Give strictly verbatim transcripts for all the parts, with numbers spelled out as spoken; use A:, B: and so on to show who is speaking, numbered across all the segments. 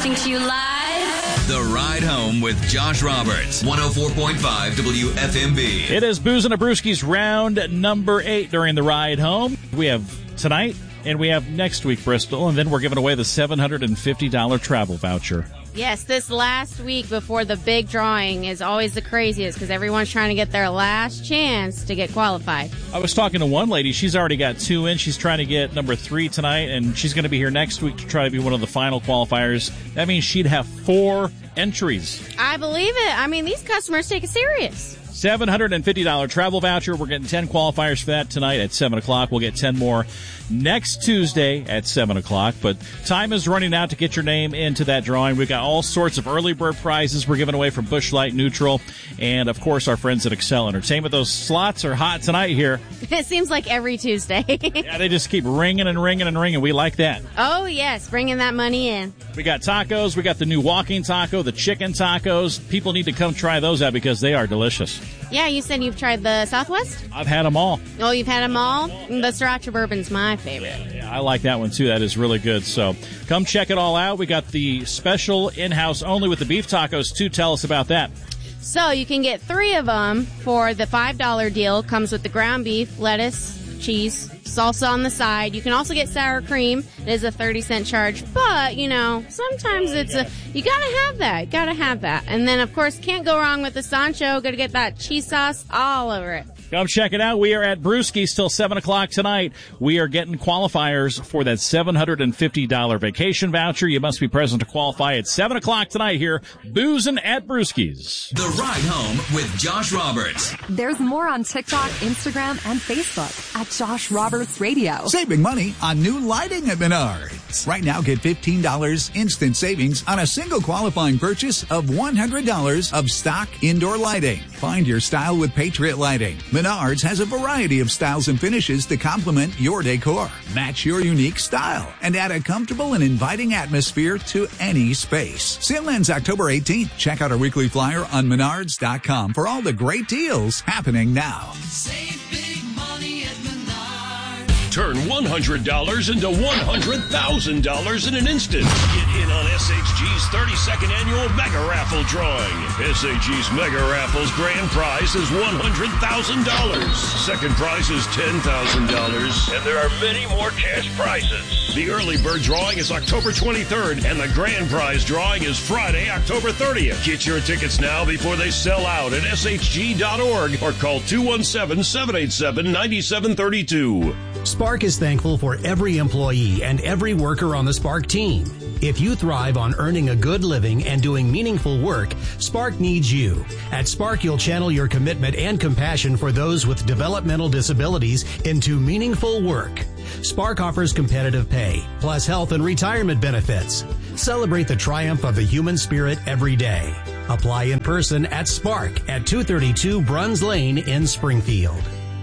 A: Broadcasting to you live.
B: The Ride Home with Josh Roberts, one oh four point five W F M B.
C: It is Boozin' and Brewski's round number eight during the Ride Home. We have tonight and we have next week, Bristol, and then we're giving away the seven hundred fifty dollars travel voucher.
D: Yes, this last week before the big drawing is always the craziest because everyone's trying to get their last chance to get qualified.
C: I was talking to one lady. She's already got two in. She's trying to get number three tonight, and she's going to be here next week to try to be one of the final qualifiers. That means she'd have four entries.
D: I believe it. I mean, these customers take it serious.
C: seven hundred fifty dollars travel voucher. We're getting ten qualifiers for that tonight at seven o'clock. We'll get ten more next Tuesday at seven o'clock. But time is running out to get your name into that drawing. We've got all sorts of early bird prizes we're giving away from Busch Light Neutral. And, of course, our friends at Excel Entertainment. Those slots are hot tonight here.
D: It seems like every Tuesday.
C: Yeah, they just keep ringing and ringing and ringing. We like that.
D: Oh, yes, bringing that money in.
C: We got tacos. We got the new walking taco, the chicken tacos. People need to come try those out because they are delicious.
D: Yeah, you said you've tried the Southwest?
C: I've had them all.
D: Oh, you've had them all? The Sriracha Bourbon's my favorite.
C: Yeah, yeah, I like that one, too. That is really good. So come check it all out. We got the special in-house only with the beef tacos, too. Tell us about that.
D: So you can get three of them for the five dollar deal. Comes with the ground beef, lettuce, cheese, salsa on the side. You can also get sour cream. It is a thirty cent charge. But, you know, sometimes it's a, you gotta have that. You gotta have that. And then, of course, can't go wrong with the Sancho. Gotta get that cheese sauce all over it.
C: Come check it out. We are at Brewski's till seven o'clock tonight. We are getting qualifiers for that seven hundred fifty dollars vacation voucher. You must be present to qualify at seven o'clock tonight here. Boozin' at Brewski's.
B: The Ride Home with Josh Roberts.
E: There's more on TikTok, Instagram, and Facebook at Josh Roberts Radio.
F: Saving money on new lighting at Menards. Right now, get fifteen dollars instant savings on a single qualifying purchase of one hundred dollars of stock indoor lighting. Find your style with Patriot Lighting. Menards has a variety of styles and finishes to complement your decor. Match your unique style and add a comfortable and inviting atmosphere to any space. Sale ends October eighteenth. Check out our weekly flyer on menards dot com for all the great deals happening now.
G: Save big money at Menards. Turn one hundred dollars into one hundred thousand dollars in an instant. Get in on S H G's thirty-second annual Mega Raffle drawing. S H G's Mega Raffle's grand prize is one hundred thousand dollars. Second prize is ten thousand dollars. And there are many more cash prizes. The early bird drawing is October twenty-third, and the grand prize drawing is Friday, October thirtieth. Get your tickets now before they sell out at S H G dot org or call two one seven, seven eight seven, nine seven three two.
H: Spark is thankful for every employee and every worker on the Spark team. If you thrive on earning a good living and doing meaningful work, Spark needs you. At Spark, you'll channel your commitment and compassion for those with developmental disabilities into meaningful work. Spark offers competitive pay, plus health and retirement benefits. Celebrate the triumph of the human spirit every day. Apply in person at Spark at two thirty-two Bruns Lane in Springfield.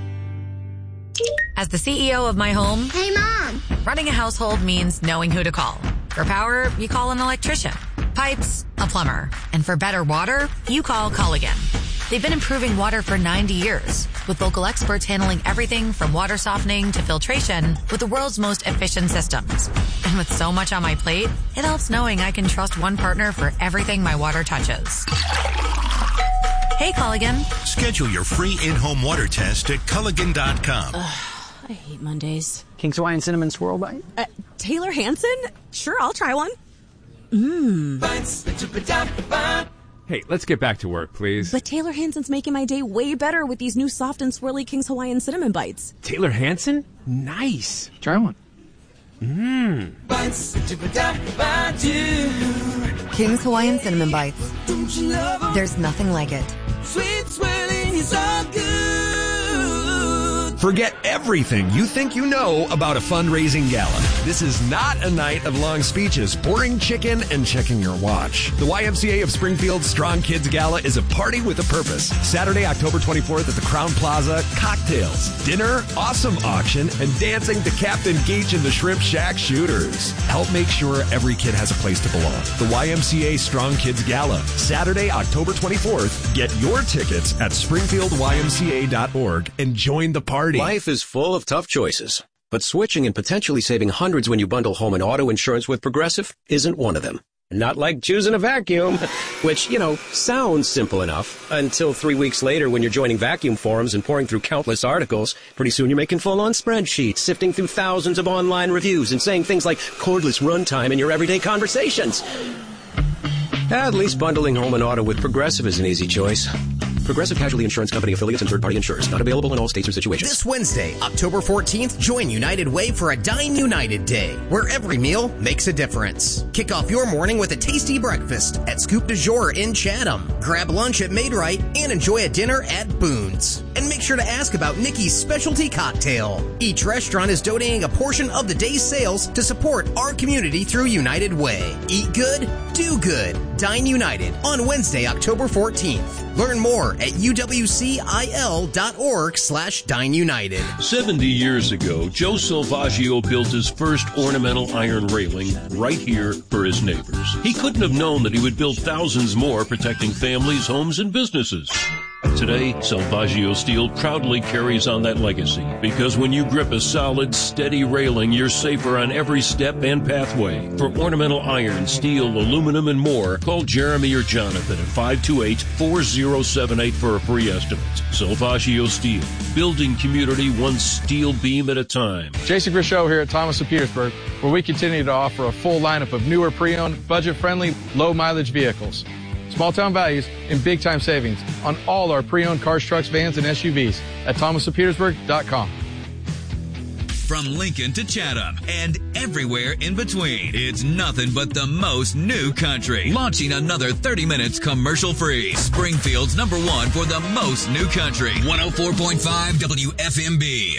I: As the C E O of my home,
J: hey, Mom,
I: running a household means knowing who to call. For power, you call an electrician. Pipes, a plumber. And for better water, you call Culligan. They've been improving water for ninety years, with local experts handling everything from water softening to filtration with the world's most efficient systems. And with so much on my plate, it helps knowing I can trust one partner for everything my water touches. Hey, Culligan.
K: Schedule your free in-home water test at Culligan dot com.
L: I hate Mondays.
M: King's Hawaiian Cinnamon Swirl Bite?
L: Uh, Taylor Hanson? Sure, I'll try one. Mmm.
N: Hey, let's get back to work, please.
L: But Taylor Hanson's making my day way better with these new soft and swirly King's Hawaiian Cinnamon Bites.
N: Taylor Hanson? Nice.
M: Try one.
N: Mmm.
O: King's Hawaiian Cinnamon Bites. There's nothing like it.
G: Sweet swirling is so good.
P: Forget everything you think you know about a fundraising gala. This is not a night of long speeches, boring chicken, and checking your watch. The Y M C A of Springfield's Strong Kids Gala is a party with a purpose. Saturday, October twenty-fourth at the Crown Plaza, cocktails, dinner, awesome auction, and dancing to Captain Geach and the Shrimp Shack Shooters. Help make sure every kid has a place to belong. The Y M C A Strong Kids Gala, Saturday, October twenty-fourth. Get your tickets at springfield y m c a dot org and join the party.
Q: Life is full of tough choices, but switching and potentially saving hundreds when you bundle home and auto insurance with Progressive isn't one of them. Not like choosing a vacuum, which, you know, sounds simple enough until three weeks later when you're joining vacuum forums and pouring through countless articles. Pretty soon you're making full-on spreadsheets, sifting through thousands of online reviews and saying things like cordless runtime in your everyday conversations. At least bundling home and auto with Progressive is an easy choice. Progressive Casualty Insurance Company affiliates and third-party insurers. Not available in all states or situations.
A: This Wednesday, October fourteenth, join United Way for a Dine United Day, where every meal makes a difference. Kick off your morning with a tasty breakfast at Scoop du Jour in Chatham. Grab lunch at Maid-Rite and enjoy a dinner at Boone's. And make sure to ask about Nikki's specialty cocktail. Each restaurant is donating a portion of the day's sales to support our community through United Way. Eat good, do good. Dine United on Wednesday, October fourteenth. Learn more at uwcil.org slash Dine United.
G: seventy years ago, Joe Salvaggio built his first ornamental iron railing right here for his neighbors. He couldn't have known that he would build thousands more protecting families, homes, and businesses. Today, Salvaggio Steel proudly carries on that legacy because when you grip a solid, steady railing, you're safer on every step and pathway. For ornamental iron, steel, aluminum, and more, call Jeremy or Jonathan at five two eight, four zero seven eight for a free estimate. Salvaggio Steel, building community one steel beam at a time.
J: Jason Grishow here at Thomas of Petersburg, where we continue to offer a full lineup of newer pre-owned, budget-friendly, low-mileage vehicles. Small-town values and big-time savings on all our pre-owned cars, trucks, vans, and S U Vs at thomas of petersburg dot com.
B: From Lincoln to Chatham and everywhere in between, it's nothing but the most new country. Launching another thirty minutes commercial-free. Springfield's number one for the most new country. one oh four point five W F M B.